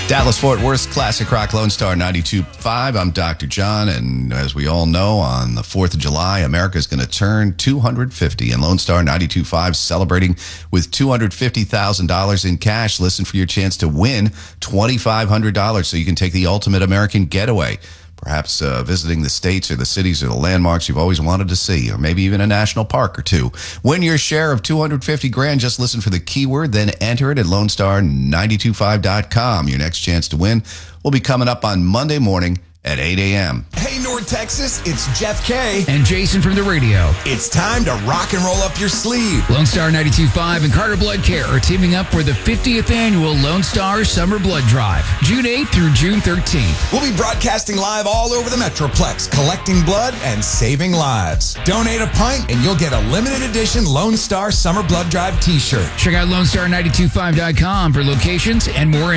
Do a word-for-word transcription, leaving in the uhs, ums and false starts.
Dallas-Fort Worth Classic Rock Lone Star ninety-two point five. I'm Doctor John, and as we all know, on the fourth of July, America is going to turn two hundred fifty, and Lone Star ninety-two point five celebrating with two hundred fifty thousand dollars in cash. Listen for your chance to win twenty-five hundred dollars so you can take the ultimate American getaway. Perhaps uh, visiting the states or the cities or the landmarks you've always wanted to see, or maybe even a national park or two. Win your share of two hundred fifty grand. Just listen for the keyword, then enter it at lone star nine two five dot com. Your next chance to win will be coming up on Monday morning at eight a.m. Hey, North Texas, it's Jeff K. And Jason from the radio. It's time to rock and roll up your sleeve. Lone Star ninety-two point five and Carter Blood Care are teaming up for the fiftieth annual Lone Star Summer Blood Drive, June eighth through June thirteenth. We'll be broadcasting live all over the Metroplex, collecting blood and saving lives. Donate a pint and you'll get a limited edition Lone Star Summer Blood Drive t-shirt. Check out lone star nine two five dot com for locations and more